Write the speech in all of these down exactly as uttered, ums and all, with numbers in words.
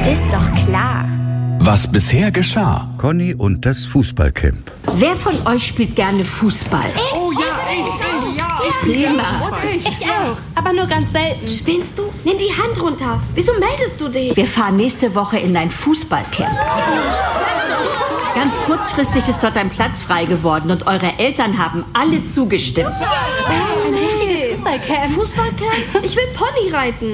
Ist doch klar. Was bisher geschah. Conny und das Fußballcamp. Wer von euch spielt gerne Fußball? Ich, Oh ja, ich, ich, ja. Ich prima. Ich. ich auch, aber nur ganz selten. Spinnst du? Nimm die Hand runter. Wieso meldest du dich? Wir fahren nächste Woche in ein Fußballcamp. Ganz kurzfristig ist dort ein Platz frei geworden und eure Eltern haben alle zugestimmt. Oh, ein richtiges Fußballcamp. Fußballcamp? Ich will Pony reiten.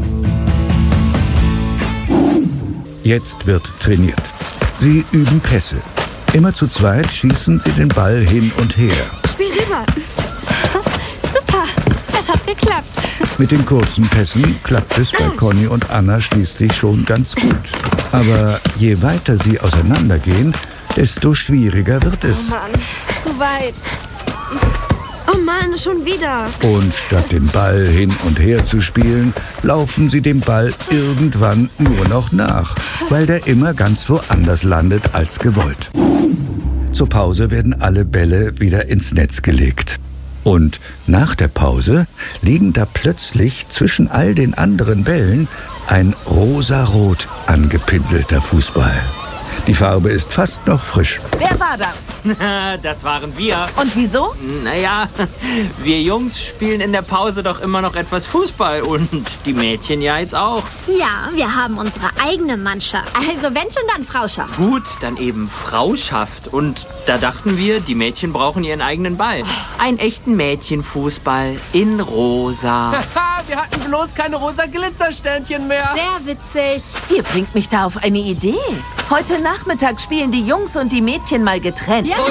Jetzt wird trainiert. Sie üben Pässe. Immer zu zweit schießen sie den Ball hin und her. Spiel rüber. Super, es hat geklappt. Mit den kurzen Pässen klappt es bei Conny und Anna schließlich schon ganz gut. Aber je weiter sie auseinandergehen, desto schwieriger wird es. Mann, zu weit. Oh Mann, schon wieder. Und statt den Ball hin und her zu spielen, laufen sie dem Ball irgendwann nur noch nach, weil der immer ganz woanders landet als gewollt. Zur Pause werden alle Bälle wieder ins Netz gelegt. Und nach der Pause liegen da plötzlich zwischen all den anderen Bällen ein rosarot angepinselter Fußball. Die Farbe ist fast noch frisch. Wer war das? Das waren wir. Und wieso? Naja, wir Jungs spielen in der Pause doch immer noch etwas Fußball und die Mädchen ja jetzt auch. Ja, wir haben unsere eigene Mannschaft. Also wenn schon, dann Frauschaft. Gut, dann eben Frauschaft. Und da dachten wir, die Mädchen brauchen ihren eigenen Ball. Einen echten Mädchenfußball in rosa. Wir hatten bloß keine rosa Glitzersternchen mehr. Sehr witzig. Ihr bringt mich da auf eine Idee. Heute Nachmittag spielen die Jungs und die Mädchen mal getrennt. Ja,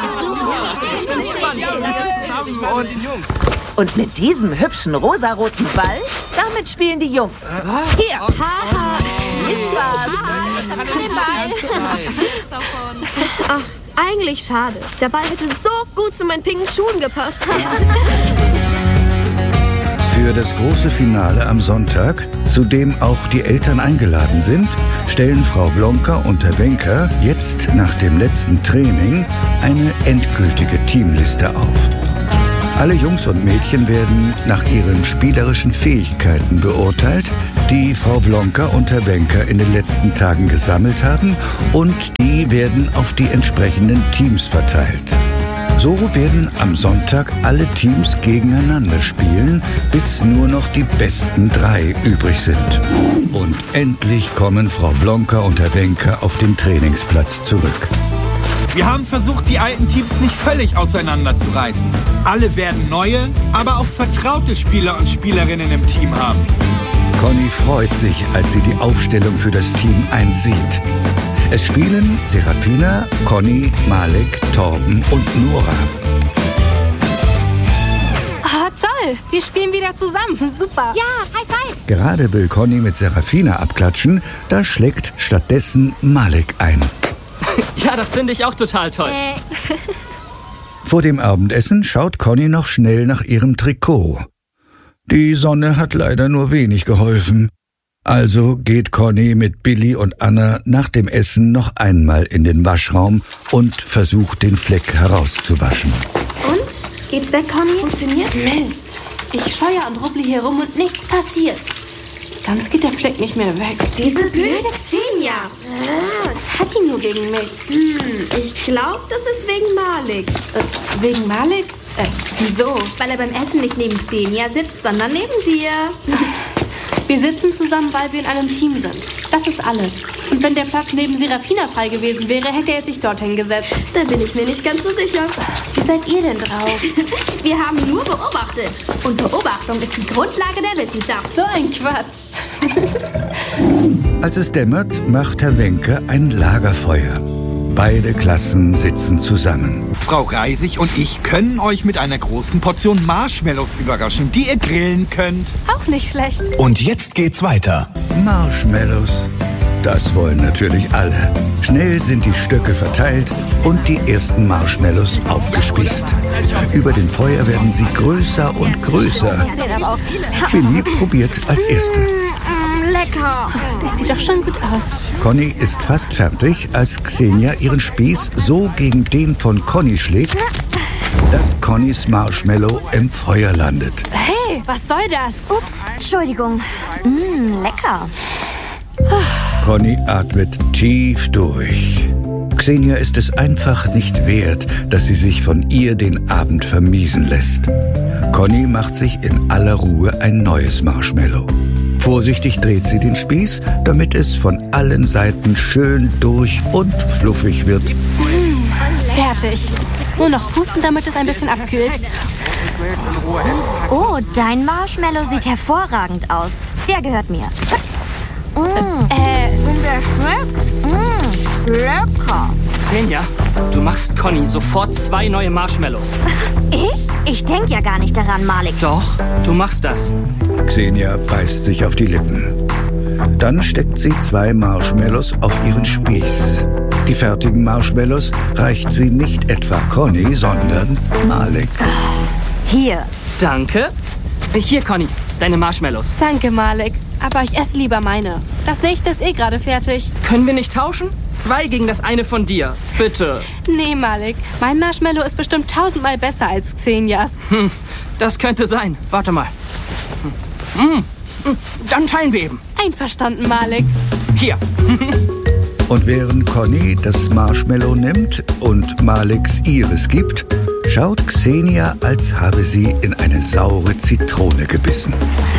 Und die Jungs. Und mit diesem hübschen rosaroten Ball, damit spielen die Jungs. Hier. Viel Spaß. Ach, eigentlich schade. Der Ball hätte so gut zu meinen pinken Schuhen gepasst. Für das große Finale am Sonntag, zu dem auch die Eltern eingeladen sind, stellen Frau Blonka und Herr Wenker jetzt nach dem letzten Training eine endgültige Teamliste auf. Alle Jungs und Mädchen werden nach ihren spielerischen Fähigkeiten beurteilt, die Frau Blonka und Herr Wenker in den letzten Tagen gesammelt haben, und die werden auf die entsprechenden Teams verteilt. So werden am Sonntag alle Teams gegeneinander spielen, bis nur noch die besten drei übrig sind. Und endlich kommen Frau Blonka und Herr Wenker auf den Trainingsplatz zurück. Wir haben versucht, die alten Teams nicht völlig auseinanderzureißen. Alle werden neue, aber auch vertraute Spieler und Spielerinnen im Team haben. Conny freut sich, als sie die Aufstellung für das Team eins sieht. Es spielen Serafina, Conny, Malek, Torben und Nora. Oh, toll. Wir spielen wieder zusammen. Super. Ja, High Five. Gerade will Conny mit Serafina abklatschen, da schlägt stattdessen Malek ein. Ja, das finde ich auch total toll. Äh. Vor dem Abendessen schaut Conny noch schnell nach ihrem Trikot. Die Sonne hat leider nur wenig geholfen. Also geht Conny mit Billy und Anna nach dem Essen noch einmal in den Waschraum und versucht, den Fleck herauszuwaschen. Und? Geht's weg, Conny? Funktioniert's? Mist. Ich scheue und rupple hier rum und nichts passiert. Ganz geht der Fleck nicht mehr weg. Diese blöde Xenia. Was hat die nur gegen mich? Hm, ich glaube, das ist wegen Malik. Äh, wegen Malik? Äh, wieso? Weil er beim Essen nicht neben Xenia sitzt, sondern neben dir. Wir sitzen zusammen, weil wir in einem Team sind. Das ist alles. Und wenn der Platz neben Serafina frei gewesen wäre, hätte er sich dorthin gesetzt. Da bin ich mir nicht ganz so sicher. Wie seid ihr denn drauf? Wir haben nur beobachtet. Und Beobachtung ist die Grundlage der Wissenschaft. So ein Quatsch. Als es dämmert, macht Herr Wenker ein Lagerfeuer. Beide Klassen sitzen zusammen. Frau Reisig und ich können euch mit einer großen Portion Marshmallows überraschen, die ihr grillen könnt. Auch nicht schlecht. Und jetzt geht's weiter. Marshmallows. Das wollen natürlich alle. Schnell sind die Stöcke verteilt und die ersten Marshmallows aufgespießt. Über dem Feuer werden sie größer und größer. Billy probiert als Erste. Lecker. Der sieht doch schon gut aus. Conny ist fast fertig, als Xenia ihren Spieß so gegen den von Conny schlägt, dass Connys Marshmallow im Feuer landet. Hey, was soll das? Ups, Entschuldigung. Mmm, lecker. Conny atmet tief durch. Xenia ist es einfach nicht wert, dass sie sich von ihr den Abend vermiesen lässt. Conny macht sich in aller Ruhe ein neues Marshmallow. Vorsichtig dreht sie den Spieß, damit es von allen Seiten schön durch und fluffig wird. Mmh, fertig. Nur noch pusten, damit es ein bisschen abkühlt. Oh, dein Marshmallow sieht hervorragend aus. Der gehört mir. Mmh. Äh, Und der schmeckt? Mmh, lecker. Xenia, du machst Conny sofort zwei neue Marshmallows. Ich? Ich denke ja gar nicht daran, Malik. Doch, du machst das. Xenia beißt sich auf die Lippen. Dann steckt sie zwei Marshmallows auf ihren Spieß. Die fertigen Marshmallows reicht sie nicht etwa Conny, sondern Malik. Hier. Danke. Hier, Conny, deine Marshmallows. Danke, Malik. Aber ich esse lieber meine. Das nächste ist eh gerade fertig. Können wir nicht tauschen? Zwei gegen das eine von dir. Bitte. Nee, Malik. Mein Marshmallow ist bestimmt tausendmal besser als Xenias. Hm, das könnte sein. Warte mal. Hm. Hm. Dann teilen wir eben. Einverstanden, Malik. Hier. Und während Conny das Marshmallow nimmt und Maliks ihres gibt, schaut Xenia, als habe sie in eine saure Zitrone gebissen.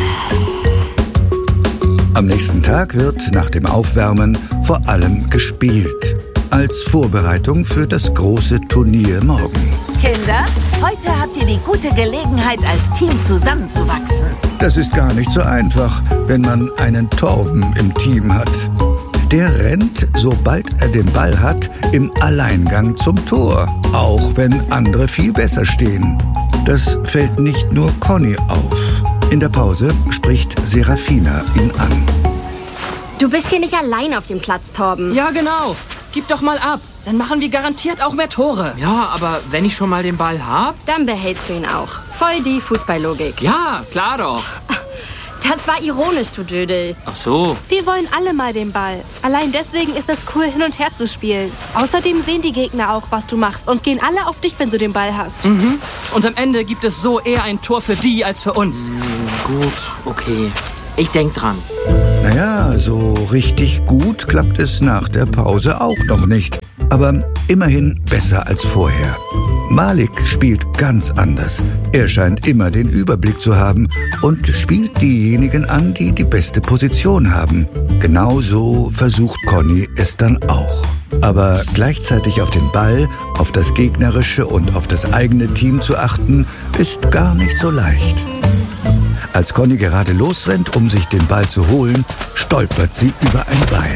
Am nächsten Tag wird nach dem Aufwärmen vor allem gespielt. Als Vorbereitung für das große Turnier morgen. Kinder, heute habt ihr die gute Gelegenheit, als Team zusammenzuwachsen. Das ist gar nicht so einfach, wenn man einen Torben im Team hat. Der rennt, sobald er den Ball hat, im Alleingang zum Tor. Auch wenn andere viel besser stehen. Das fällt nicht nur Conny auf. In der Pause spricht Serafina ihn an. Du bist hier nicht allein auf dem Platz, Torben. Ja, genau. Gib doch mal ab. Dann machen wir garantiert auch mehr Tore. Ja, aber wenn ich schon mal den Ball hab... Dann behältst du ihn auch. Voll die Fußballlogik. Ja, klar doch. Das war ironisch, du Dödel. Ach so. Wir wollen alle mal den Ball. Allein deswegen ist es cool, hin und her zu spielen. Außerdem sehen die Gegner auch, was du machst und gehen alle auf dich, wenn du den Ball hast. Mhm. Und am Ende gibt es so eher ein Tor für die als für uns. Mhm, gut, okay. Ich denk dran. Naja, so richtig gut klappt es nach der Pause auch noch nicht. Aber immerhin besser als vorher. Malik spielt ganz anders. Er scheint immer den Überblick zu haben und spielt diejenigen an, die die beste Position haben. Genauso versucht Conny es dann auch. Aber gleichzeitig auf den Ball, auf das gegnerische und auf das eigene Team zu achten, ist gar nicht so leicht. Als Conny gerade losrennt, um sich den Ball zu holen, stolpert sie über ein Bein.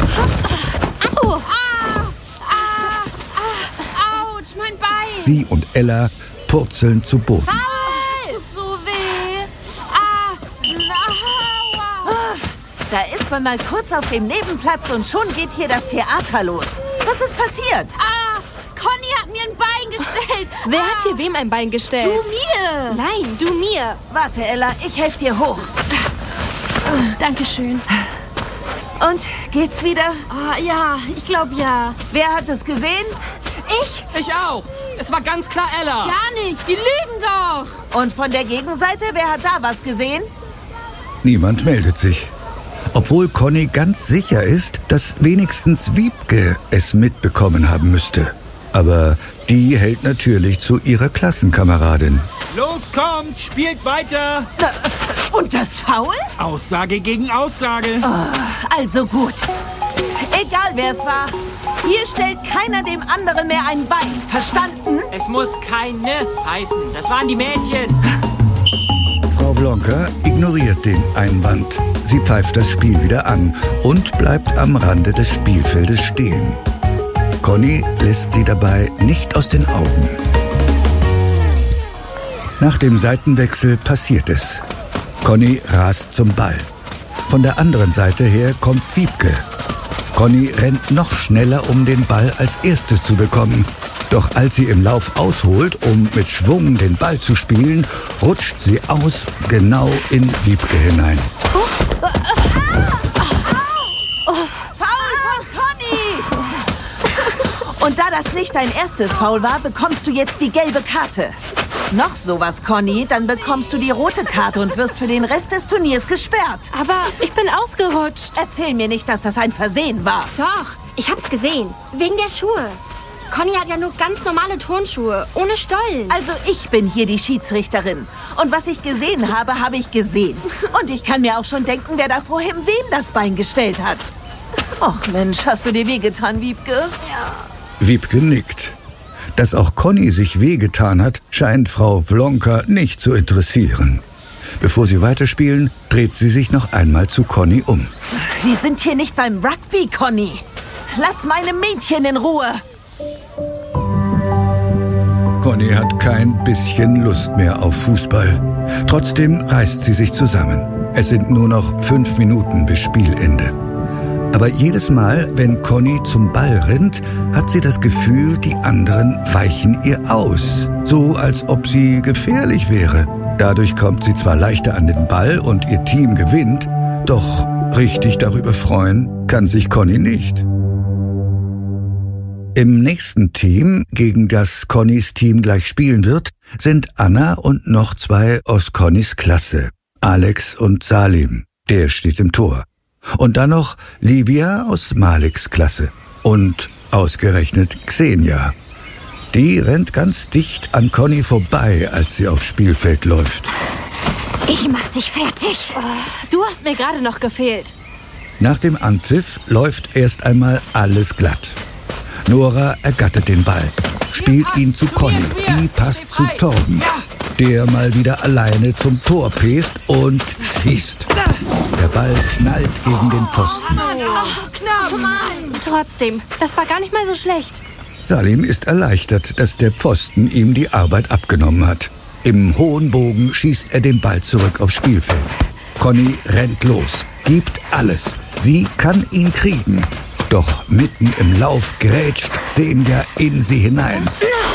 Au! Ah, ah, ah, Autsch, mein Bein! Sie und Ella purzeln zu Boden. Das tut so weh. Ah, ah, da ist man mal kurz auf dem Nebenplatz und schon geht hier das Theater los. Was ist passiert? Ah, Conny hat mir ein Bein gestellt. Wer ah. hat hier wem ein Bein gestellt? Du mir. Nein, du mir. Warte, Ella, ich helfe dir hoch. Dankeschön. Und, geht's wieder? Ah, ja, ich glaube ja. Wer hat es gesehen? Ich? Ich auch. Es war ganz klar Ella. Gar nicht, die lügen doch. Und von der Gegenseite, wer hat da was gesehen? Niemand meldet sich. Obwohl Conny ganz sicher ist, dass wenigstens Wiebke es mitbekommen haben müsste. Aber die hält natürlich zu ihrer Klassenkameradin. Los, kommt, spielt weiter. Und das Foul? Aussage gegen Aussage. Oh, also gut. Egal, wer es war. Hier stellt keiner dem anderen mehr ein Bein. Verstanden? Es muss keine heißen. Das waren die Mädchen. Frau Blonka ignoriert den Einwand. Sie pfeift das Spiel wieder an und bleibt am Rande des Spielfeldes stehen. Conny lässt sie dabei nicht aus den Augen. Nach dem Seitenwechsel passiert es. Conny rast zum Ball. Von der anderen Seite her kommt Wiebke. Conny rennt noch schneller, um den Ball als Erste zu bekommen. Doch als sie im Lauf ausholt, um mit Schwung den Ball zu spielen, rutscht sie aus, genau in Wiebke hinein. Und da das nicht dein erstes Foul war, bekommst du jetzt die gelbe Karte. noch sowas, Conny, dann bekommst du die rote Karte und wirst für den Rest des Turniers gesperrt. Aber ich bin ausgerutscht. Erzähl mir nicht, dass das ein Versehen war. Doch, ich hab's gesehen. Wegen der Schuhe. Conny hat ja nur ganz normale Turnschuhe, ohne Stollen. Also ich bin hier die Schiedsrichterin. Und was ich gesehen habe, habe ich gesehen. Und ich kann mir auch schon denken, wer da vorhin wem das Bein gestellt hat. Och Mensch, hast du dir wehgetan, Wiebke? Ja. Wiebke nickt. Dass auch Conny sich wehgetan hat, scheint Frau Wlonka nicht zu interessieren. Bevor sie weiterspielen, dreht sie sich noch einmal zu Conny um. Wir sind hier nicht beim Rugby, Conny. Lass meine Mädchen in Ruhe. Conny hat kein bisschen Lust mehr auf Fußball. Trotzdem reißt sie sich zusammen. Es sind nur noch fünf Minuten bis Spielende. Aber jedes Mal, wenn Conny zum Ball rennt, hat sie das Gefühl, die anderen weichen ihr aus. So, als ob sie gefährlich wäre. Dadurch kommt sie zwar leichter an den Ball und ihr Team gewinnt, doch richtig darüber freuen kann sich Conny nicht. Im nächsten Team, gegen das Connys Team gleich spielen wird, sind Anna und noch zwei aus Connys Klasse, Alex und Salim. Der steht im Tor. Und dann noch Livia aus Maliks Klasse. Und ausgerechnet Xenia. Die rennt ganz dicht an Conny vorbei, als sie aufs Spielfeld läuft. Ich mach dich fertig. Oh, du hast mir gerade noch gefehlt. Nach dem Anpfiff läuft erst einmal alles glatt. Nora ergattert den Ball, spielt ihn zu Conny, die passt zu Torben, der mal wieder alleine zum Tor pest und schießt. Der Ball knallt gegen den Pfosten. Oh, Mann. Trotzdem, das war gar nicht mal so schlecht. Salim ist erleichtert, dass der Pfosten ihm die Arbeit abgenommen hat. Im hohen Bogen schießt er den Ball zurück aufs Spielfeld. Conny rennt los, gibt alles. Sie kann ihn kriegen. Doch mitten im Lauf grätscht Xenia in sie hinein.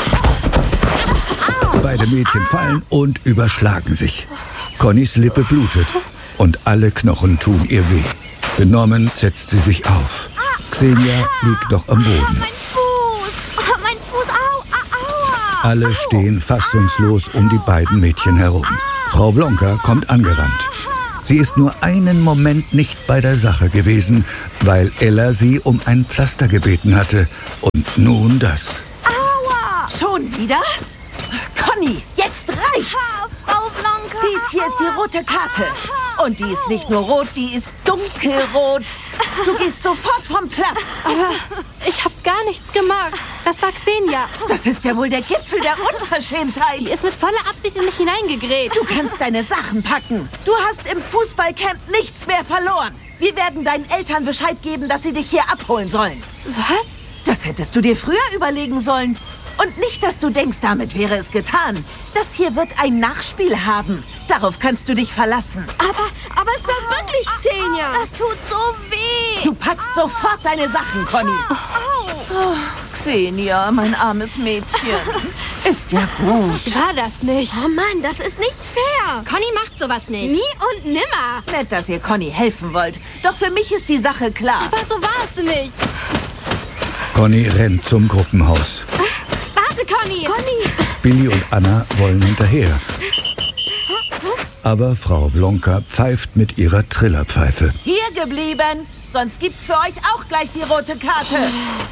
Beide Mädchen fallen und überschlagen sich. Connys Lippe blutet und alle Knochen tun ihr weh. Benommen setzt sie sich auf. Xenia liegt noch am Boden. Mein Fuß! Oh, mein Fuß! Au! Aua! Alle stehen fassungslos um die beiden Mädchen herum. Frau Wlonka kommt angerannt. Sie ist nur einen Moment nicht bei der Sache gewesen, weil Ella sie um ein Pflaster gebeten hatte. Und nun das. Aua! Schon wieder? Conny, jetzt reicht's! Ah, Frau Wlonka! Dies hier ist die rote Karte. Und die ist nicht nur rot, die ist dunkelrot. Du gehst sofort vom Platz. Aber ich habe gar nichts gemacht. Das war Xenia. Das ist ja wohl der Gipfel der Unverschämtheit. Die ist mit voller Absicht in mich hineingegrätscht. Du kannst deine Sachen packen. Du hast im Fußballcamp nichts mehr verloren. Wir werden deinen Eltern Bescheid geben, dass sie dich hier abholen sollen. Was? Das hättest du dir früher überlegen sollen. Und nicht, dass du denkst, damit wäre es getan. Das hier wird ein Nachspiel haben. Darauf kannst du dich verlassen. Aber, aber es war wirklich Xenia. Das tut so weh. Du packst sofort deine Sachen, Conny. Oh, Xenia, mein armes Mädchen. Ist ja gut. Ich war das nicht. Oh Mann, das ist nicht fair. Conny macht sowas nicht. Nie und nimmer. Nett, dass ihr Conny helfen wollt. Doch für mich ist die Sache klar. Aber so war es nicht. Conny rennt zum Gruppenhaus. Warte, Conny. Conny. Billy und Anna wollen hinterher. Aber Frau Wlonka pfeift mit ihrer Trillerpfeife. Hier geblieben. Sonst gibt's für euch auch gleich die rote Karte.